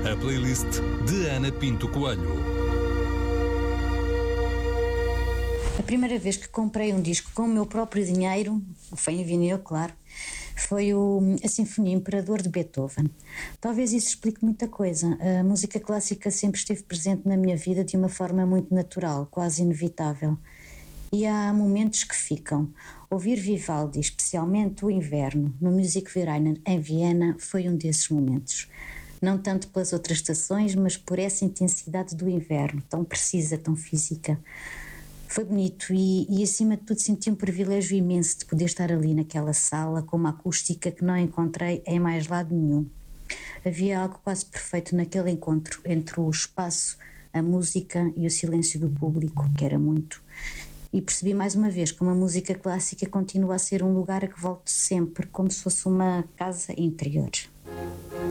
A playlist de Ana Pinto Coelho. A primeira vez que comprei um disco com o meu próprio dinheiro, foi em vinil, claro, foi a Sinfonia Imperador de Beethoven. Talvez isso explique muita coisa. A música clássica sempre esteve presente na minha vida de uma forma muito natural, quase inevitável. E há momentos que ficam. Ouvir Vivaldi, especialmente o inverno, no Musikverein em Viena, foi um desses momentos. Não tanto pelas outras estações, mas por essa intensidade do inverno, tão precisa, tão física. Foi bonito e acima de tudo senti um privilégio imenso de poder estar ali naquela sala com uma acústica que não encontrei em mais lado nenhum. Havia algo quase perfeito naquele encontro entre o espaço, a música e o silêncio do público, que era muito. E percebi mais uma vez como a música clássica continua a ser um lugar a que volto sempre, como se fosse uma casa interior.